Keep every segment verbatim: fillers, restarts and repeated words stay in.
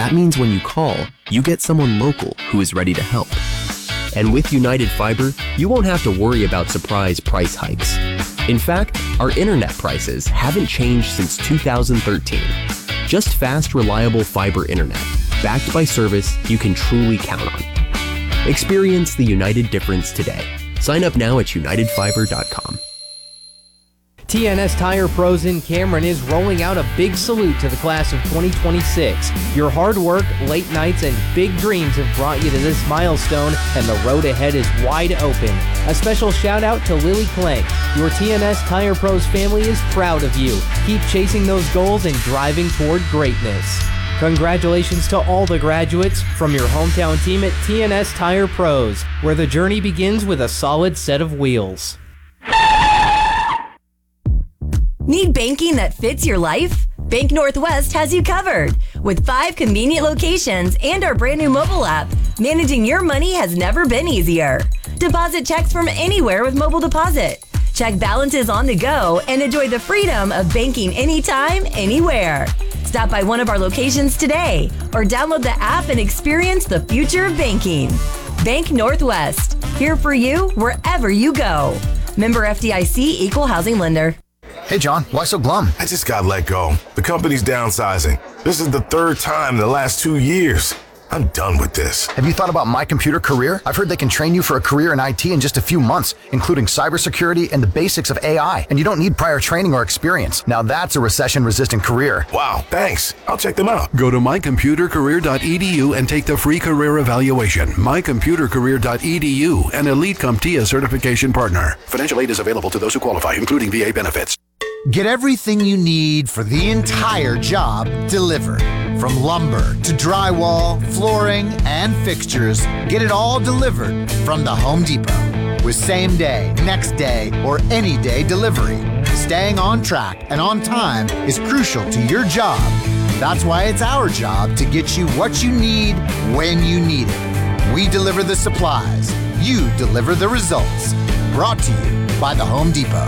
That means when you call, you get someone local who is ready to help. And with United Fiber, you won't have to worry about surprise price hikes. In fact, our internet prices haven't changed since two thousand thirteen. Just fast, reliable fiber internet, backed by service you can truly count on. Experience the United difference today. Sign up now at united fiber dot com. T N S Tire Pros in Cameron is rolling out a big salute to the class of twenty twenty-six. Your hard work, late nights, and big dreams have brought you to this milestone, and the road ahead is wide open. A special shout out to Lily Clank. Your T N S Tire Pros family is proud of you. Keep chasing those goals and driving toward greatness. Congratulations to all the graduates from your hometown team at T N S Tire Pros, where the journey begins with a solid set of wheels. Need banking that fits your life? Bank Northwest has you covered. With five convenient locations and our brand new mobile app, managing your money has never been easier. Deposit checks from anywhere with mobile deposit. Check balances on the go and enjoy the freedom of banking anytime, anywhere. Stop by one of our locations today or download the app and experience the future of banking. Bank Northwest, here for you wherever you go. Member F D I C, Equal Housing Lender. Hey, John, why so glum? I just got let go. The company's downsizing. This is the third time in the last two years. I'm done with this. Have you thought about My Computer Career? I've heard they can train you for a career in I T in just a few months, including cybersecurity and the basics of A I. And you don't need prior training or experience. Now that's a recession-resistant career. Wow, thanks. I'll check them out. Go to my computer career dot e d u and take the free career evaluation. my computer career dot e d u, an Elite CompTIA certification partner. Financial aid is available to those who qualify, including V A benefits. Get everything you need for the entire job delivered. From lumber to drywall, flooring, and fixtures, get it all delivered from the Home Depot. With same day, next day, or any day delivery, staying on track and on time is crucial to your job. That's why it's our job to get you what you need when you need it. We deliver the supplies. You deliver the results. Brought to you by the Home Depot.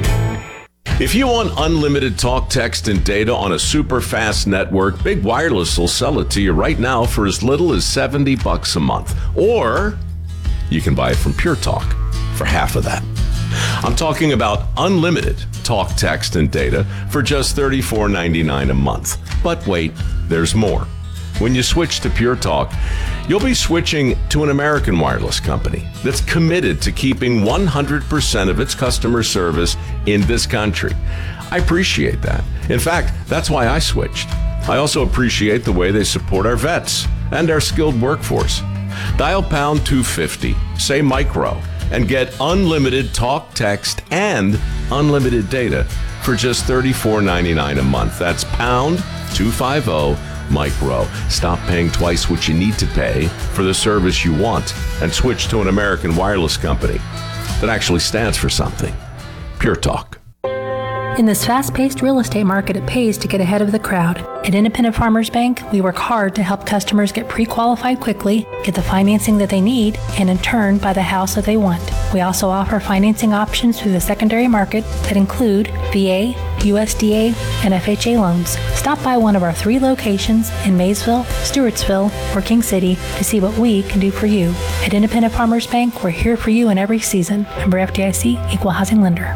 If you want unlimited talk, text, and data on a super fast network, Big Wireless will sell it to you right now for as little as seventy bucks a month. Or you can buy it from Pure Talk for half of that. I'm talking about unlimited talk, text, and data for just thirty-four ninety-nine a month. But wait, there's more. When you switch to Pure Talk, you'll be switching to an American wireless company that's committed to keeping one hundred percent of its customer service in this country. I appreciate that. In fact, that's why I switched. I also appreciate the way they support our vets and our skilled workforce. Dial pound two fifty, say micro, and get unlimited talk, text, and unlimited data for just thirty-four ninety-nine a month. That's pound two fifty, micro. Stop paying twice what you need to pay for the service you want and switch to an American wireless company that actually stands for something. Pure Talk. In this fast-paced real estate market, it pays to get ahead of the crowd. At Independent Farmers Bank, we work hard to help customers get pre-qualified quickly, get the financing that they need, and in turn, buy the house that they want. We also offer financing options through the secondary market that include V A, U S D A, and F H A loans. Stop by one of our three locations in Maysville, Stewartsville, or King City to see what we can do for you. At Independent Farmers Bank, we're here for you in every season. Member F D I C, Equal Housing Lender.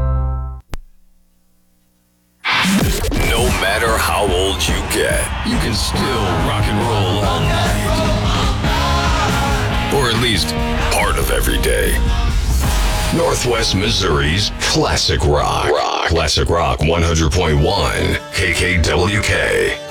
No matter how old you get, you can still rock and roll all night. Or at least part of every day. Northwest Missouri's Classic Rock. Rock. Classic Rock one hundred point one K K W K.